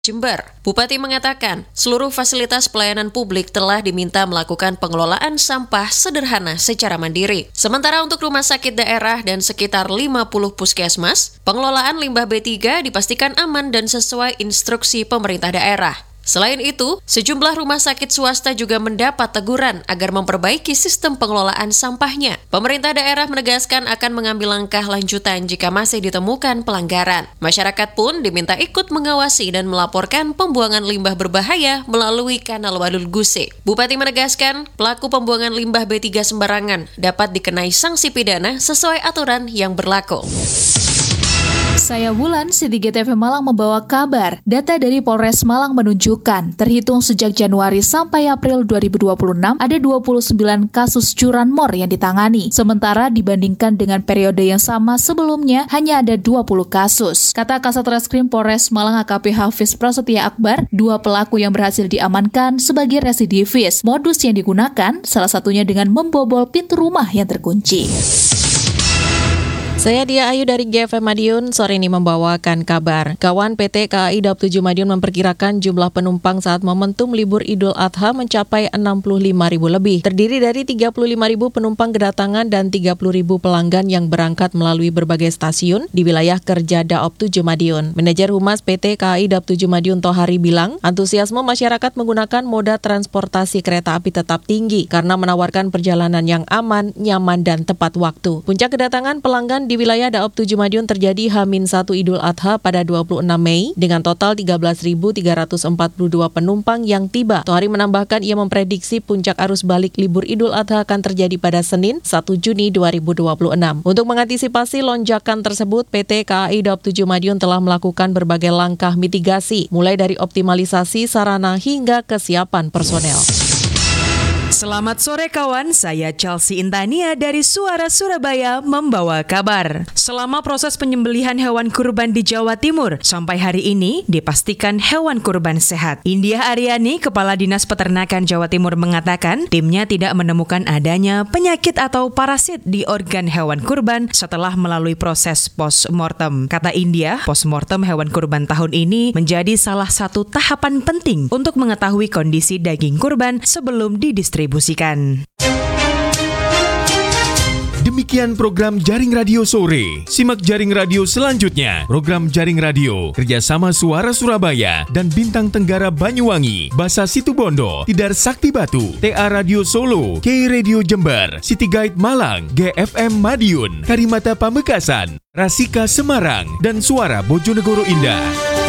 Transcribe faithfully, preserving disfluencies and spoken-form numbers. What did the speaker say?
Jember. Bupati mengatakan seluruh fasilitas pelayanan publik telah diminta melakukan pengelolaan sampah sederhana secara mandiri. Sementara untuk rumah sakit daerah dan sekitar lima puluh puskesmas, pengelolaan limbah B tiga dipastikan aman dan sesuai instruksi pemerintah daerah. Selain itu, sejumlah rumah sakit swasta juga mendapat teguran agar memperbaiki sistem pengelolaan sampahnya. Pemerintah daerah menegaskan akan mengambil langkah lanjutan jika masih ditemukan pelanggaran. Masyarakat pun diminta ikut mengawasi dan melaporkan pembuangan limbah berbahaya melalui kanal Wadul Gusik. Bupati menegaskan, pelaku pembuangan limbah B tiga sembarangan dapat dikenai sanksi pidana sesuai aturan yang berlaku. Saya Wulan, C tiga T V Malang membawa kabar. Data dari Polres Malang menunjukkan, terhitung sejak Januari sampai April dua ribu dua puluh enam, ada dua puluh sembilan kasus curanmor yang ditangani. Sementara dibandingkan dengan periode yang sama sebelumnya, hanya ada dua puluh kasus. Kata Kasat Reskrim Polres Malang A K P Hafiz Prasetya Akbar, dua pelaku yang berhasil diamankan sebagai residivis. Modus yang digunakan, salah satunya dengan membobol pintu rumah yang terkunci. Saya Dia Ayu dari G F M Madiun, sore ini membawakan kabar. Kawan P T K A I Daup tujuh Madiun memperkirakan jumlah penumpang saat momentum libur Idul Adha mencapai enam puluh lima ribu lebih. Terdiri dari tiga puluh lima ribu penumpang kedatangan dan tiga puluh ribu pelanggan yang berangkat melalui berbagai stasiun di wilayah kerja Daup tujuh Madiun. Manajer Humas P T K A I Daup tujuh Madiun Tohari bilang, antusiasme masyarakat menggunakan moda transportasi kereta api tetap tinggi karena menawarkan perjalanan yang aman, nyaman, dan tepat waktu. Puncak kedatangan pelanggan di wilayah Daup tujuh Madiun terjadi H minus satu Idul Adha pada dua puluh enam Mei dengan total tiga belas ribu tiga ratus empat puluh dua penumpang yang tiba. Tohari menambahkan ia memprediksi puncak arus balik libur Idul Adha akan terjadi pada Senin satu Juni dua ribu dua puluh enam. Untuk mengantisipasi lonjakan tersebut, P T K A I Daup tujuh Madiun telah melakukan berbagai langkah mitigasi, mulai dari optimalisasi sarana hingga kesiapan personel. Selamat sore kawan, saya Chelsea Intania dari Suara Surabaya membawa kabar. Selama proses penyembelihan hewan kurban di Jawa Timur, sampai hari ini dipastikan hewan kurban sehat. India Aryani, Kepala Dinas Peternakan Jawa Timur mengatakan, timnya tidak menemukan adanya penyakit atau parasit di organ hewan kurban setelah melalui proses post-mortem. Kata India, post-mortem hewan kurban tahun ini menjadi salah satu tahapan penting untuk mengetahui kondisi daging kurban sebelum didistribusikan. Demikian program Jaring Radio Sore. Simak Jaring Radio selanjutnya. Program Jaring Radio kerjasama Suara Surabaya dan Bintang Tenggara Banyuwangi, Basa Situbondo, Tidar Sakti Batu, T A Radio Solo, K Radio Jember, City Guide Malang, G F M Madiun, Karimata Pamekasan, Rasika Semarang, dan Suara Bojonegoro Indah.